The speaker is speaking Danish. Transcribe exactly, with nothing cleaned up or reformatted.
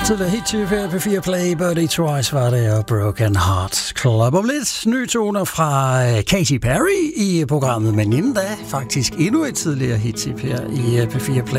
Tidligere hit her på fire Play, Birdie Twice var det, og Broken Heart Club. Om lidt nye toner fra Katy Perry i programmet, men inden da faktisk endnu et tidligere hit her i P fire Play.